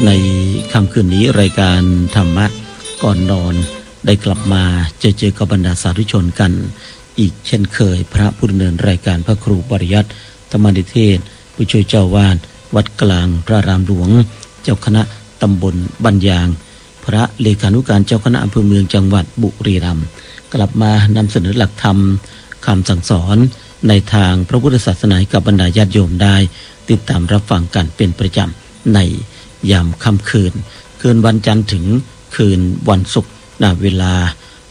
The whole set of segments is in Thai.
ในค่ำคืนนี้รายการธรรมะก่อนนอนได้กลับมาเจอกับบรรดาสาธุชนกันอีกเช่นเคยพระผู้ดำเนินรายการพระครูปริยัติธรรมนิเทศผู้ช่วยเจ้าวาดวัดกลางพระรามหลวงเจ้าคณะตำบลบัญญางพระเลขานุการเจ้าคณะอำเภอเมืองจังหวัดบุรีรัมย์กลับมานำเสนอหลักธรรมคำสั่งสอนในทางพระพุทธศาสนากับบรรดาญาติโยมได้ติดตามรับฟังกันเป็นประจำในยามค่ำคืนวันจันทร์ถึงคืนวันศุกร์ณเวลา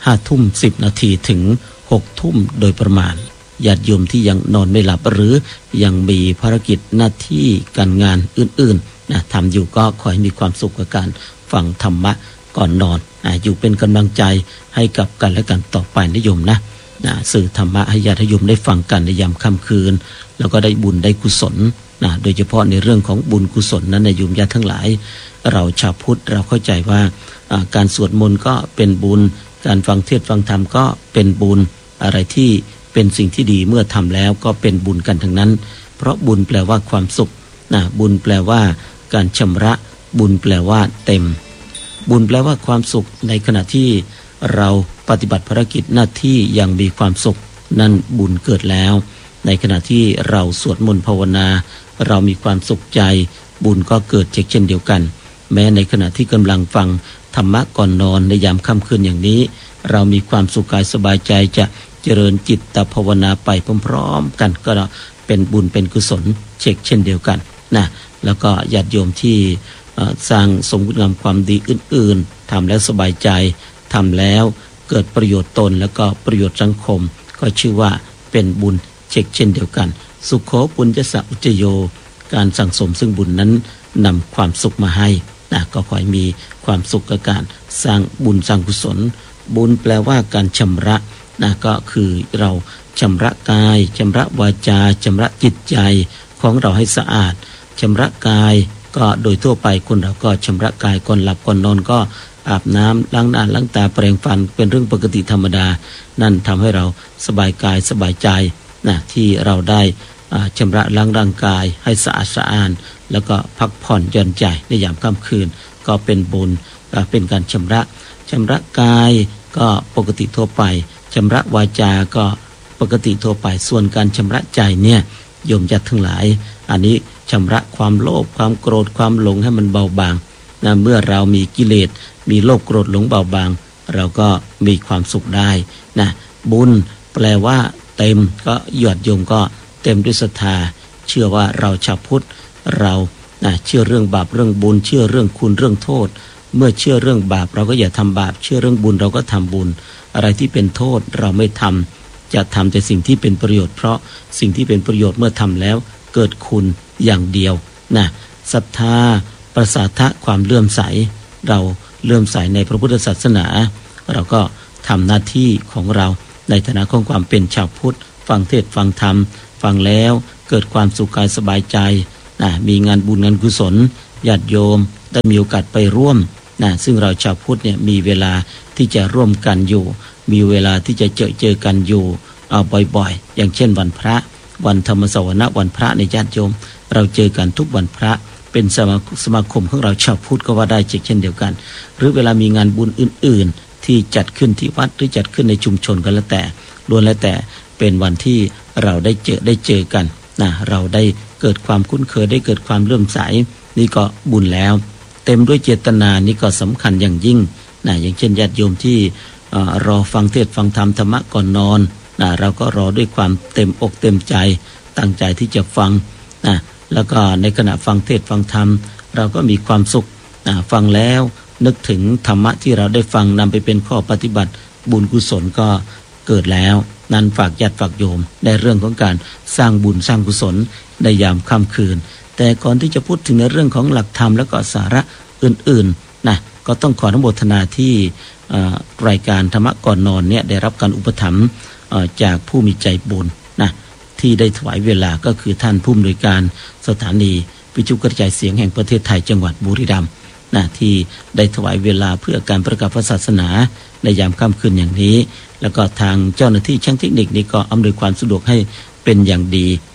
5:10 นาทีถึง 6 ทุ่มโดยประมาณญาติโยมที่ยังนอนไม่หลับหรือยังมีภารกิจหน้าที่การงานอื่นๆทำอยู่ก็ขอให้มีความสุขกับการฟังธรรมะก่อนนอนอยู่เป็นกำลังใจให้กับกันและกันต่อไปนะโยมนะสื่อธรรมะให้ญาติโยมได้ฟังกันในยามค่ำคืนแล้วก็ได้บุญได้กุศลโดยเฉพาะในเรื่องของบุญกุศลนั้นโยมญาติทั้งหลายเราชาวพุทธเราเข้าใจว่าการสวดมนต์ก็เป็นบุญการฟังเทศน์ฟังธรรมก็เป็นบุญอะไรที่เป็นสิ่งที่ดีเมื่อทำแล้วก็เป็นบุญกันทั้งนั้นเพราะบุญแปลว่าความสุขบุญแปลว่าการชำระบุญแปลว่าเต็มบุญแปลว่าความสุขในขณะที่เราปฏิบัติภารกิจหน้าที่อย่างมีความสุขนั่นบุญเกิดแล้วในขณะที่เราสวดมนต์ภาวนาเรามีความสุขใจบุญก็เกิดเช่นเดียวกันแม้ในขณะที่กำลังฟังธรรมะก่อนนอนในยามค่ำคืนอย่างนี้เรามีความสุขกายสบายใจจะเจริญจิตภาวนาไปพร้อมๆกันก็เป็นบุญเป็นกุศลเช่นเดียวกันแล้วก็ญาติโยมที่สร้างสมคุณงามความดีอื่นๆทำแล้วสบายใจทำแล้วเกิดประโยชน์ตนแล้วก็ประโยชน์สังคมก็ชื่อว่าเป็นบุญเช่นเดียวกันสุขโขปุญญสะอุจโยการสั่งสมซึ่งบุญนั้นนำความสุขมาให้ก็ขอให้มีความสุขกับการสร้างบุญสร้างกุศลบุญแปลว่าการชำระก็คือเราชำระกายชำระวาจาชำระจิตใจของเราให้สะอาดชำระกายก็โดยทั่วไปคนเราก็ชำระกายก่อนหลับก่อนนอนก็อาบน้ำล้างหน้าล้างตาแปรงฟันเป็นเรื่องปกติธรรมดานั่นทำให้เราสบายกายสบายใจที่เราได้ชำระล้างร่างกายให้สะอาดสะอ้านแล้วก็พักผ่อนหย่อนใจในยามค่ำคืนก็เป็นบุญเป็นการชำระกายก็ปกติทั่วไปชำระวาจาก็ปกติทั่วไปส่วนการชำระใจเนี่ยโยมญาติทั้งหลายอันนี้ชำระความโลภความโกรธความหลงให้มันเบาบางเมื่อเรามีกิเลสมีโลภโกรธหลงเบาบางเราก็มีความสุขได้บุญแปลว่าเต็มก็ญาติโยมก็เต็มด้วยศรัทธาเชื่อว่าเราชาวพุทธเราเชื่อเรื่องบาปเรื่องบุญเชื่อเรื่องคุณเรื่องโทษเมื่อเชื่อเรื่องบาปเราก็อย่าทำบาปเชื่อเรื่องบุญเราก็ทำบุญอะไรที่เป็นโทษเราไม่ทำจะทำแต่สิ่งที่เป็นประโยชน์เพราะสิ่งที่เป็นประโยชน์เมื่อทำแล้วเกิดคุณอย่างเดียวศรัทธาประสาทะความเลื่อมใสเราเลื่อมใสในพระพุทธศาสนาเราก็ทำหน้าที่ของเราในฐานะของความเป็นชาวพุทธฟังเทศน์ฟังธรรมฟังแล้วเกิดความสุขกายสบายใจมีงานบุญงานกุศลญาติโยมได้มีโอกาสไปร่วมซึ่งเราชาวพุทธเนี่ยมีเวลาที่จะร่วมกันอยู่มีเวลาที่จะเจอกันอยู่บ่อยๆอย่างเช่นวันพระวันธรรมสวนะวันพระในญาติโยมเราเจอกันทุกวันพระเป็นสมาคมของเราชาวพุทธก็ว่าได้เช่นเดียวกันหรือเวลามีงานบุญอื่นๆที่จัดขึ้นที่วัดหรือจัดขึ้นในชุมชนก็แล้วแต่ล้วนแล้วแต่เป็นวันที่เราได้เจอกันเราได้เกิดความคุ้นเคยได้เกิดความเลื่อมใสนี่ก็บุญแล้วเต็มด้วยเจตนานี่ก็สำคัญอย่างยิ่งอย่างเช่นญาติโยมที่รอฟังเทศน์ฟังธรรมธรรมะก่อนนอนเราก็รอด้วยความเต็มอกเต็มใจตั้งใจที่จะฟังแล้วก็ในขณะฟังเทศน์ฟังธรรมเราก็มีความสุขฟังแล้วนึกถึงธรรมะที่เราได้ฟังนำไปเป็นข้อปฏิบัติบุญกุศลก็เกิดแล้วนั้นฝากญาติฝากโยมในเรื่องของการสร้างบุญสร้างกุศลในยามค่ำคืนแต่ก่อนที่จะพูดถึงในเรื่องของหลักธรรมแล้วก็สาระอื่นๆก็ต้องขออนุโมทนาที่รายการธรรมะก่อนนอนเนี่ยได้รับการอุปถัมภ์จากผู้มีใจบุญที่ได้ถวายเวลาก็คือท่านผู้อำนวยการสถานีวิทยุกระจายเสียงแห่งประเทศไทยจังหวัดบุรีรัมย์ที่ได้ถวายเวลาเพื่อการประกาศพระศาสนาในยามค่ำคืนอย่างนี้แล้วก็ทางเจ้าหน้าที่ช่างเทคนิคนี่ก็อำนวยความสะดวกให้เป็นอย่างดี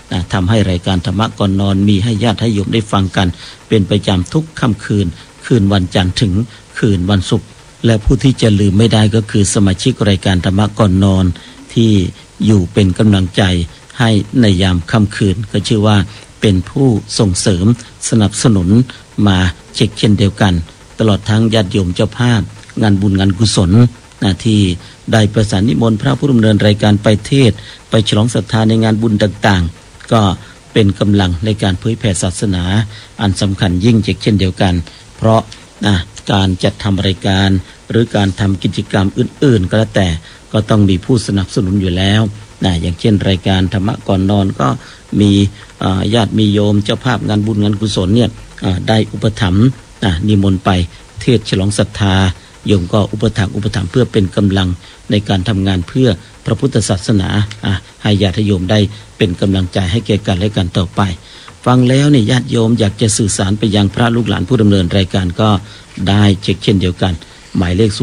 ทำให้รายการธรรมะก่อนนอนมีให้ญาติให้โยมได้ฟังกันเป็นประจำทุกค่ำคืนวันจันทร์ถึงคืนวันศุกร์และผู้ที่จะลืมไม่ได้ก็คือสมาชิกรายการธรรมะก่อนนอนที่อยู่เป็นกำลังใจให้ในยามค่ำคืนก็ชื่อว่าเป็นผู้ส่งเสริมสนับสนุนมาเช่นเดียวกันตลอดทั้งญาติโยมเจ้าภาพงานบุญงานกุศลที่ได้ประสานนิมนต์พระผู้ดำเนินรายการไปเทศไปฉลองศรัทธาในงานบุญต่างๆก็เป็นกำลังในการเผยแผ่ศาสนาอันสำคัญยิ่งเช่นเดียวกันเพราะการจัดทำรายการหรือการทำกิจกรรมอื่นๆก็แล้วแต่ก็ต้องมีผู้สนับสนุนอยู่แล้วอย่างเช่นรายการธรรมะก่อนนอนก็มีญาติมีโยมเจ้าภาพงานบุญงานกุศลเนี่ยได้อุปถัมภ์นิมนต์ไปเทศฉลองศรัทธาโยมก็อุปถัมภ์เพื่อเป็นกำลังในการทำงานเพื่อพระพุทธศาสนาให้ญาติโยมได้เป็นกำลังใจให้แก่กันและกันต่อไปฟังแล้วเนี่ยญาติโยมอยากจะสื่อสารไปยังพระลูกหลานผู้ดำเนินรายการก็ได้เช่นเดียวกันหมายเลข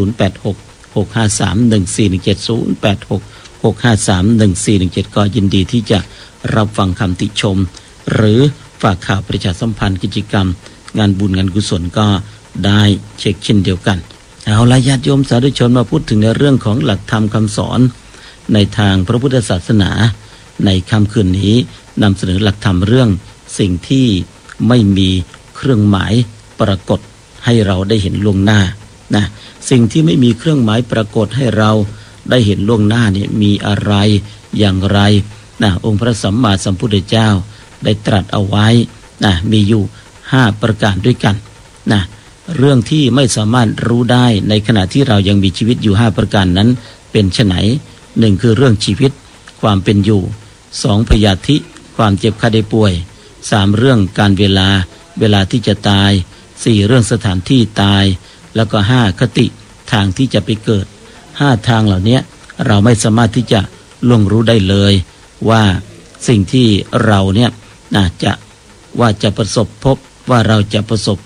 0866531417 ก็ยินดีที่จะรับฟังคำติชมหรือฝากข่าวประชาสัมพันธ์กิจกรรมงานบุญงานกุศลก็ได้เช่นเดียวกันเอาละญาติโยมสาธุชนมาพูดถึงในเรื่องของหลักธรรมคำสอนในทางพระพุทธศาสนาในค่ำคืนนี้นำเสนอหลักธรรมเรื่องสิ่งที่ไม่มีเครื่องหมายปรากฏให้เราได้เห็นล่วงหน้าสิ่งที่ไม่มีเครื่องหมายปรากฏให้เราได้เห็นล่วงหน้าเนี่ยมีอะไรอย่างไรองค์พระสัมมาสัมพุทธเจ้าได้ตรัสเอาไว้มีอยู่5ประการด้วยกันเรื่องที่ไม่สามารถรู้ได้ในขณะที่เรายังมีชีวิตอยู่5ประการนั้นเป็นไฉน1คือเรื่องชีวิตความเป็นอยู่2พยาธิความเจ็บไข้ได้ป่วย3เรื่องการเวลาที่จะตาย4เรื่องสถานที่ตายแล้วก็5คติทางที่จะไปเกิด5ทางเหล่านี้เราไม่สามารถที่จะล่วงรู้ได้เลยว่าสิ่งที่เราเนี่ยจะประสบพบว่าเราจะประสบ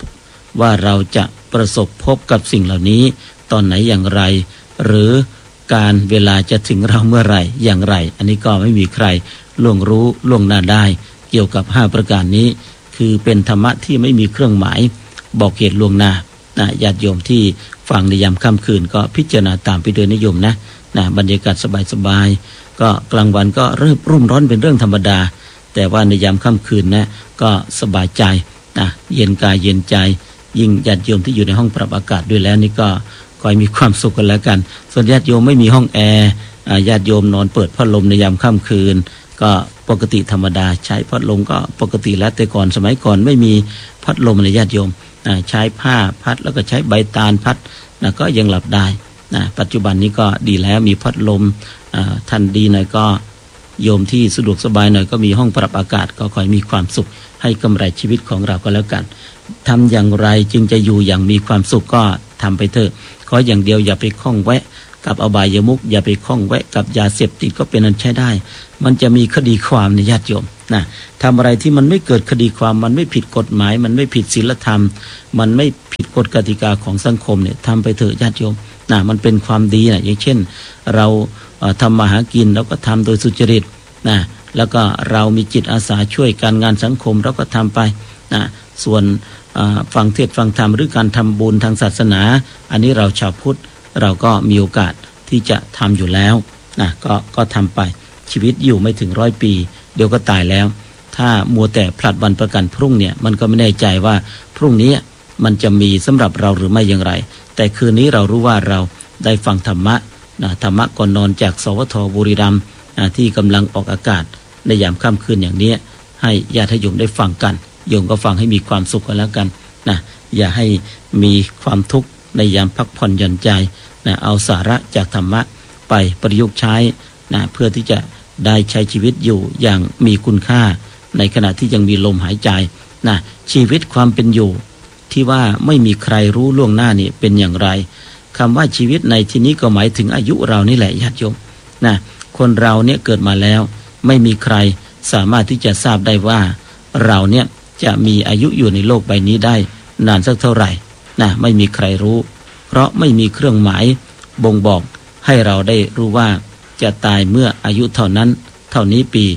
พบกับสิ่งเหล่านี้ตอนไหนอย่างไรหรือการเวลาจะถึงเราเมื่อไหร่อย่างไรอันนี้ก็ไม่มีใครล่วงรู้ล่วงหน้าได้เกี่ยวกับ5ประการนี้คือเป็นธรรมะที่ไม่มีเครื่องหมายบอกเหตุล่วงหน้าญาติโยมที่ฟังในยามค่ำคืนก็พิจารณาตามไปโดยนิยมนะบรรยากาศสบายๆก็กลางวันก็เริ่มรุ่มร้อนเป็นเรื่องธรรมดาแต่ว่าในยามค่ำคืนก็สบายใจเย็นกายเย็นใจยิ่งญาติโยมที่อยู่ในห้องปรับอากาศด้วยแล้วนี่ก็คอยมีความสุขกันแล้วกันส่วนญาติโยมไม่มีห้องแอร์ญาติโยมนอนเปิดพัดลมในยามค่ำคืนก็ปกติธรรมดาใช้พัดลมก็ปกติแล้วแต่ก่อนสมัยก่อนไม่มีพัดลมในญาติโยมใช้ผ้าพัดแล้วก็ใช้ใบตาลพัดก็ยังหลับได้ปัจจุบันนี้ก็ดีแล้วมีพัดลมทันดีหน่อยก็โยมที่สะดวกสบายหน่อยก็มีห้องปรับอากาศก็คอยมีความสุขให้กำไรชีวิตของเราก็แล้วกันทำอย่างไรจึงจะอยู่อย่างมีความสุขก็ทำไปเถอะขออย่างเดียวอย่าไปคล้องแวะกับอบายมุขอย่าไปคล้องแวะกับยาเสพติดก็เป็นอันใช้ได้มันจะมีคดีความในญาติโยมทำอะไรที่มันไม่เกิดคดีความมันไม่ผิดกฎหมายมันไม่ผิดศีลธรรมมันไม่ผิดกฎกติกาของสังคมเนี่ยทำไปเถอะญาติโยมมันเป็นความดีอย่างเช่นเราทำมาหากินแล้วก็ทำโดยสุจริตแล้วก็เรามีจิตอาสาช่วยการงานสังคมเราก็ทำไปส่วนฟังเทศน์ฟังธรรมหรือการทำบุญทางศาสนาอันนี้เราชาวพุทธเราก็มีโอกาสที่จะทำอยู่แล้วก็ทำไปชีวิตอยู่ไม่ถึง100 ปีเดี๋ยวก็ตายแล้วถ้ามัวแต่พลัดวันประกันพรุ่งเนี่ยมันก็ไม่แน่ใจว่าพรุ่งนี้มันจะมีสำหรับเราหรือไม่อย่างไรแต่คืนนี้เรารู้ว่าเราได้ฟังธรรมะก่อนนอนจากสวทบุรีรัมย์ที่กำลังออกอากาศในยามค่ำคืนอย่างนี้ให้ญาติโยมได้ฟังกันโยมก็ฟังให้มีความสุขกันแล้วกันอย่าให้มีความทุกข์ในยามพักผ่อนหย่อนใจเอาสาระจากธรรมะไปประยุกต์ใช้เพื่อที่จะได้ใช้ชีวิตอยู่อย่างมีคุณค่าในขณะที่ยังมีลมหายใจชีวิตความเป็นอยู่ที่ว่าไม่มีใครรู้ล่วงหน้านี่เป็นอย่างไรคำว่าชีวิตในที่นี้ก็หมายถึงอายุเรานี่แหละญาติโยมคนเราเนี่ยเกิดมาแล้วไม่มีใครสามารถที่จะทราบได้ว่าเราเนี่ยจะมีอายุอยู่ในโลกใบนี้ได้นานสักเท่าไหร่ไม่มีใครรู้เพราะไม่มีเครื่องหมายบ่งบอกให้เราได้รู้ว่าจะตายเมื่ออายุเท่านั้นเท่านี้ปี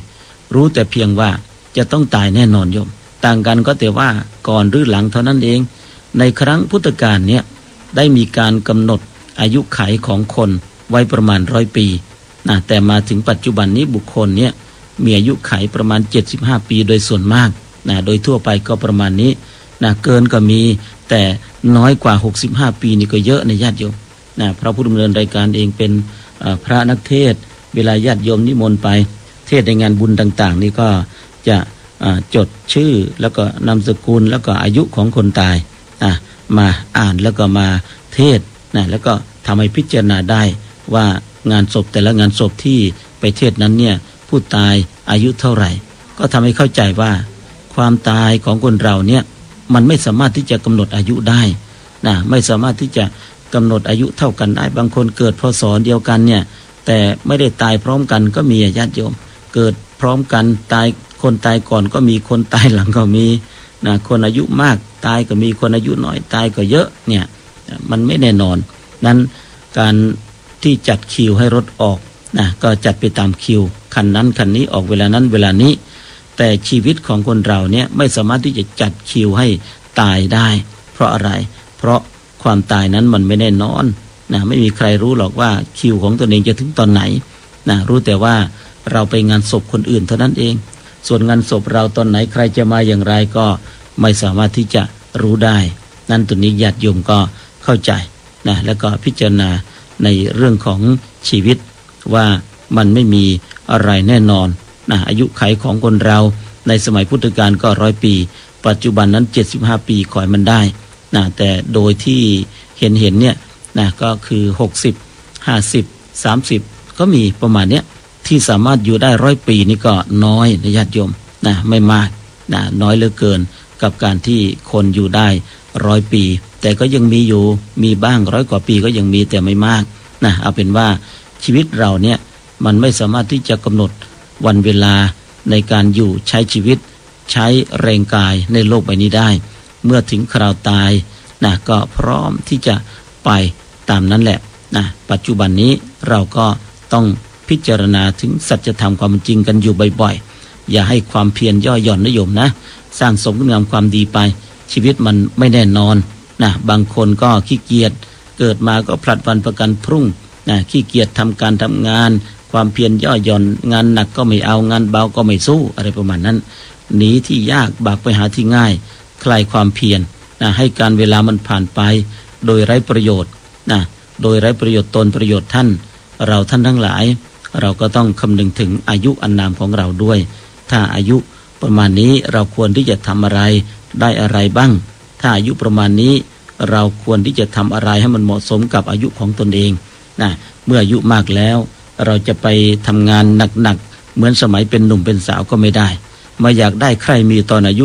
รู้แต่เพียงว่าจะต้องตายแน่นอนโยมต่างกันก็แต่ว่าก่อนหรือหลังเท่านั้นเองในครั้งพุทธกาลเนี่ยได้มีการกำหนดอายุขัยของคนไว้ประมาณ100 ปีนะแต่มาถึงปัจจุบันนี้บุคคลเนี่ยมีอายุขัยประมาณ75 ปีโดยส่วนมากนะโดยทั่วไปก็ประมาณนี้นะเกินก็มีแต่น้อยกว่า65 ปีนี่ก็เยอะในญาติโยมนะพระผู้ดำเนินรายการเองเป็นพระนักเทศน์เวลาญาติโยมนิมนต์ไปเทศในงานบุญต่างๆนี่ก็จะจดชื่อแล้วก็นามสกุลแล้วก็อายุของคนตายมาอ่านแล้วก็มาเทศนะแล้วก็ทำให้พิจารณาได้ว่างานศพแต่ละงานศพที่ไปเทศนั้นเนี่ยผู้ตายอายุเท่าไหร่ก็ทำให้เข้าใจว่าความตายของคนเราเนี่ยมันไม่สามารถที่จะกำหนดอายุได้นะไม่สามารถที่จะกำหนดอายุเท่ากันได้บางคนเกิดพศเดียวกันเนี่ยแต่ไม่ได้ตายพร้อมกันก็มีญาติโยมเกิดพร้อมกันตายคนตายก่อนก็มีคนตายหลังก็มีนะคนอายุมากตายก็มีคนอายุน้อยตายก็เยอะเนี่ยมันไม่แน่นอนนั้นการที่จัดคิวให้รถออกนะก็จัดไปตามคิวคันนั้นคันนี้ออกเวลานั้นเวลานี้แต่ชีวิตของคนเราเนี่ยไม่สามารถที่จะจัดคิวให้ตายได้เพราะอะไรเพราะความตายนั้นมันไม่แน่นอนนะไม่มีใครรู้หรอกว่าคิวของตนเองจะถึงตอนไหนนะรู้แต่ว่าเราไปงานศพคนอื่นเท่านั้นเองส่วนงานศพเราตอนไหนใครจะมาอย่างไรก็ไม่สามารถที่จะรู้ได้นั่นตัวนี้ญาติโยมก็เข้าใจนะแล้วก็พิจารณาในเรื่องของชีวิตว่ามันไม่มีอะไรแน่นอนนะอายุขัยของคนเราในสมัยพุทธกาลก็100 ปีปัจจุบันนั้น75 ปีขอให้มันได้นะแต่โดยที่เห็นเนี่ยนะก็คือ60 50 30ก็มีประมาณเนี้ยที่สามารถอยู่ได้100 ปีนี่ก็น้อยนะญาติโยมนะไม่มากนะน้อยเหลือเกินกับการที่คนอยู่ได้100 ปีแต่ก็ยังมีอยู่มีบ้าง100 กว่าปีก็ยังมีแต่ไม่มากนะเอาเป็นว่าชีวิตเราเนี่ยมันไม่สามารถที่จะกำหนดวันเวลาในการอยู่ใช้ชีวิตใช้แรงกายในโลกใบนี้ได้เมื่อถึงคราวตายนะก็พร้อมที่จะไปตามนั้นแหละนะปัจจุบันนี้เราก็ต้องพิจารณาถึงสัจธรรมความจริงกันอยู่บ่อยๆอย่าให้ความเพียรย่อหย่อนนะโยมนะสร้างสมคุณงามความดีไปชีวิตมันไม่แน่นอนนะบางคนก็ขี้เกียจเกิดมาก็ผลัดวันประกันพรุ่งนะขี้เกียจทำการทำงานความเพียรย่อหย่อนงานหนักก็ไม่เอางานเบาก็ไม่สู้อะไรประมาณนั้นหนีที่ยากบากไปหาที่ง่ายคลายความเพียรนะให้การเวลามันผ่านไปโดยไร้ประโยชน์นะโดยไร้ประโยชน์ตนประโยชน์ท่านเราท่านทั้งหลายเราก็ต้องคำนึงถึงอายุอันนามของเราด้วยถ้าอายุประมาณนี้เราควรที่จะทำอะไรได้อะไรบ้างถ้าอายุประมาณนี้เราควรที่จะทำอะไรให้มันเหมาะสมกับอายุของตนเองนะเมื่ออายุมากแล้วเราจะไปทำงานหนักๆเหมือนสมัยเป็นหนุ่มเป็นสาวก็ไม่ได้มาอยากได้ใครมีตอนอายุ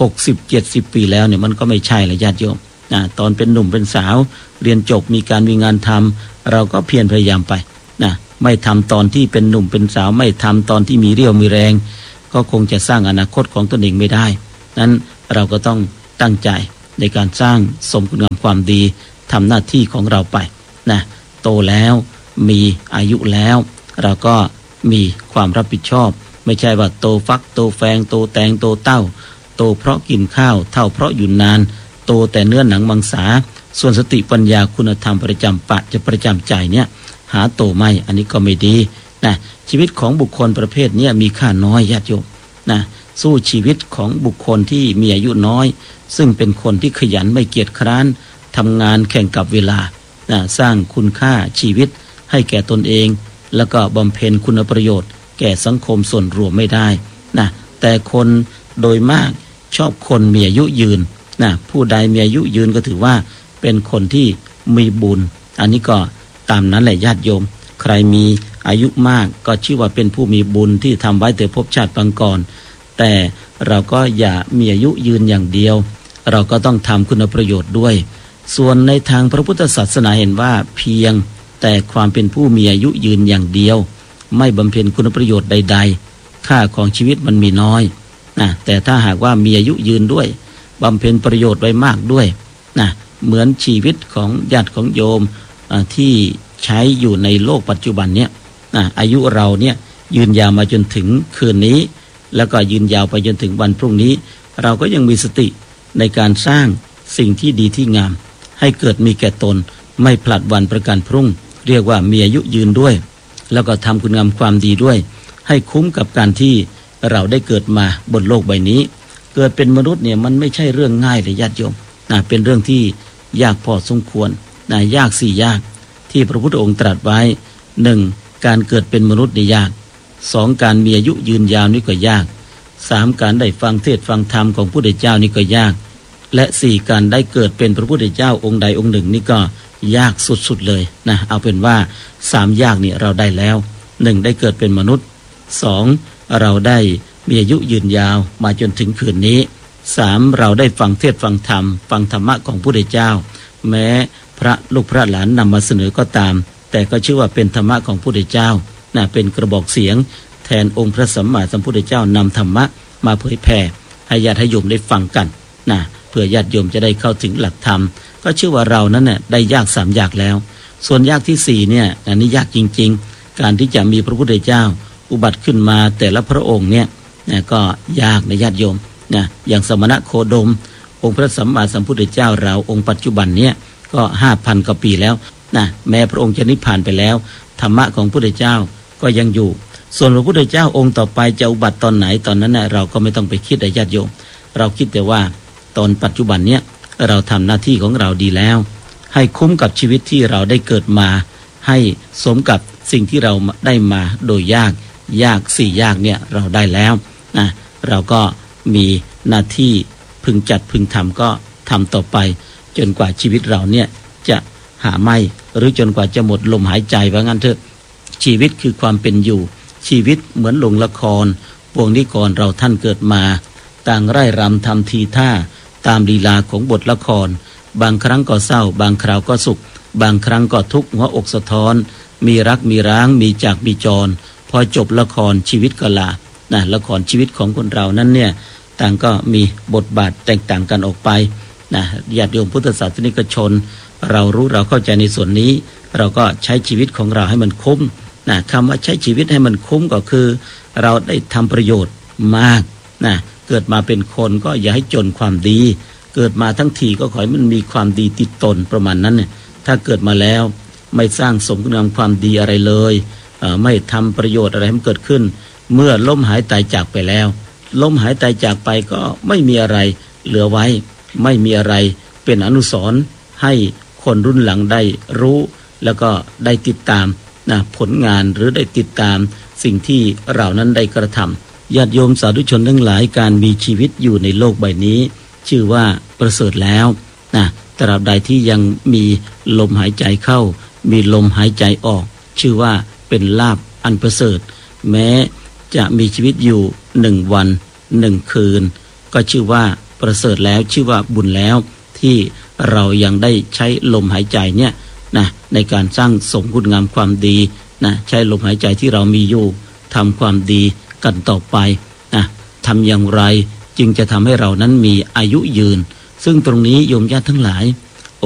60-70 ปีแล้วเนี่ยมันก็ไม่ใช่ละญาติโยมนะตอนเป็นหนุ่มเป็นสาวเรียนจบมีงานทำเราก็เพียรพยายามไปนะไม่ทำตอนที่เป็นหนุ่มเป็นสาวไม่ทำตอนที่มีเรี่ยวมีแรงก็คงจะสร้างอนาคตของตนเองไม่ได้นั้นเราก็ต้องตั้งใจในการสร้างสมคุณงามความดีทำหน้าที่ของเราไปนะโตแล้วมีอายุแล้วเราก็มีความรับผิดชอบไม่ใช่ว่าโตฟักโตแฟงโตแตงโตเต้าโตเพราะกินข้าวเท่าเพราะอยู่นานโตแต่เนื้อหนังมังสาส่วนสติปัญญาคุณธรรมประจำปัจจะประจำใจเนี่ยหาโตไม่อันนี้ก็ไม่ดีนะชีวิตของบุคคลประเภทนี้มีค่าน้อยญาติโยมนะสู้ชีวิตของบุคคลที่มีอายุน้อยซึ่งเป็นคนที่ขยันไม่เกียจคร้านทำงานแข่งกับเวลานะสร้างคุณค่าชีวิตให้แก่ตนเองแล้วก็บำเพ็ญคุณประโยชน์แก่สังคมส่วนรวมไม่ได้นะแต่คนโดยมากชอบคนมีอายุยืนนะผู้ใดมีอายุยืนก็ถือว่าเป็นคนที่มีบุญอันนี้ก็ตามนั้นแหละญาติโยมใครมีอายุมากก็ชื่อว่าเป็นผู้มีบุญที่ทำไว้แต่ภพชาติปางก่อนแต่เราก็อย่ามีอายุยืนอย่างเดียวเราก็ต้องทำคุณประโยชน์ด้วยส่วนในทางพระพุทธศาสนาเห็นว่าเพียงแต่ความเป็นผู้มีอายุยืนอย่างเดียวไม่บำเพ็ญคุณประโยชน์ใดๆค่าของชีวิตมันมีน้อยนะแต่ถ้าหากว่ามีอายุยืนด้วยบำเพ็ญประโยชน์ไว้มากด้วยนะเหมือนชีวิตของญาติของโยมที่ใช้อยู่ในโลกปัจจุบันเนี่ยอายุเราเนี่ยยืนยาวมาจนถึงคืนนี้แล้วก็ยืนยาวไปจนถึงวันพรุ่งนี้เราก็ยังมีสติในการสร้างสิ่งที่ดีที่งามให้เกิดมีแก่ตนไม่ผลัดวันประกันพรุ่งเรียกว่ามีอายุยืนด้วยแล้วก็ทำคุณงามความดีด้วยให้คุ้มกับการที่เราได้เกิดมาบนโลกใบนี้เกิดเป็นมนุษย์เนี่ยมันไม่ใช่เรื่องง่ายเลยญาติโยมเป็นเรื่องที่ยากพอสมควรยาก4ยากที่พระพุทธองค์ตรัสไว้ 1. การเกิดเป็นมนุษย์นี่ยาก 2. การมีอายุยืนยาวนี่ก็ยาก 3. การได้ฟังเทศน์ฟังธรรมของพระพุทธเจ้านี่ก็ยากและ 4. การได้เกิดเป็นพระพุทธเจ้าองค์ใดองค์หนึ่งนี่ก็ยากสุดๆเลยเอาเป็นว่า3ยากนี่เราได้แล้ว 1. ได้เกิดเป็นมนุษย์ 2. เราได้มีอายุยืนยาวมาจนถึงคืนนี้ 3. เราได้ฟังเทศน์ฟังธรรมฟังธรรมะของพระพุทธเจ้าแม้พระลูกพระหลานนำมาเสนอก็ตามแต่ก็ชื่อว่าเป็นธรรมะของพระพุทธเจ้าเป็นกระบอกเสียงแทนองค์พระสัมมาสัมพุทธเจ้านำธรรมะมาเผยแผ่ให้ญาติโยมได้ฟังกันเพื่อญาติโยมจะได้เข้าถึงหลักธรรมก็ชื่อว่าเรานั้นได้ยาก3ยากแล้วส่วนยากที่4เนี่ยอันนี้ยากจริงๆการที่จะมีพระพุทธเจ้าอุบัติขึ้นมาแต่ละพระองค์เนี่ยก็ยากในญาติโยมอย่างสมณะโคดมองค์พระสัมมาสัมพุทธเจ้าเราองค์ปัจจุบันเนี่ยก็ 5,000 กว่าปีแล้วแม้พระองค์จะนิพพานไปแล้วธรรมะของพระพุทธเจ้าก็ยังอยู่ส่วนพระพุทธเจ้าองค์ต่อไปจะอุบัติตอนไหนตอนนั้นเราก็ไม่ต้องไปคิดญาติโยมเราคิดแต่ว่าตอนปัจจุบันเนี้ยเราทำหน้าที่ของเราดีแล้วให้คุ้มกับชีวิตที่เราได้เกิดมาให้สมกับสิ่งที่เราได้มาโดยยาก4ยากเนี่ยเราได้แล้วเราก็มีหน้าที่พึงจัดพึงทำก็ทำต่อไปจนกว่าชีวิตเราเนี่ยจะหาไม่หรือจนกว่าจะหมดลมหายใจว่างั้นเถอะชีวิตคือความเป็นอยู่ชีวิตเหมือนลงละครพวกนี้ก่อนเราท่านเกิดมาต่างไร่รำทำทีท่าตามลีลาของบทละครบางครั้งก็เศร้าบางคราวก็สุขบางครั้งก็ทุกข์หัวอกสะท้อนมีรักมีร้างมีจากมีจรพอจบละครชีวิตก็ลาละครชีวิตของคนเรานั้นเนี่ยต่างก็มีบทบาทแตกต่างกันออกไปญาติโยมพุทธศาสนิกชนเรารู้เราเข้าใจในส่วนนี้เราก็ใช้ชีวิตของเราให้มันคุ้มคำว่าใช้ชีวิตให้มันคุ้มก็คือเราได้ทำประโยชน์มากเกิดมาเป็นคนก็อย่าให้จนความดีเกิดมาทั้งทีก็ขอให้มันมีความดีติดตนประมาณนั้นเนี่ยถ้าเกิดมาแล้วไม่สร้างสมคุณงามความดีอะไรเลยไม่ทำประโยชน์อะไรให้มันเกิดขึ้นเมื่อล้มหายตายจากไปแล้วล้มหายตายจากไปก็ไม่มีอะไรเหลือไว้ไม่มีอะไรเป็นอนุสรณ์ให้คนรุ่นหลังได้รู้แล้วก็ได้ติดตามผลงานหรือได้ติดตามสิ่งที่เรานั้นได้กระทำญาติโยมสาธุชนทั้งหลายการมีชีวิตอยู่ในโลกใบนี้ชื่อว่าประเสริฐแล้วตราบใดที่ยังมีลมหายใจเข้ามีลมหายใจออกชื่อว่าเป็นลาภอันประเสริฐแม้จะมีชีวิตอยู่1 วัน 1 คืนก็ชื่อว่าประเสริฐแล้วชื่อว่าบุญแล้วที่เรายังได้ใช้ลมหายใจเนี่ยในการสร้างสมคุณงามความดีใช้ลมหายใจที่เรามีอยู่ทำความดีกันต่อไปทำอย่างไรจึงจะทำให้เรานั้นมีอายุยืนซึ่งตรงนี้โยมญาติทั้งหลาย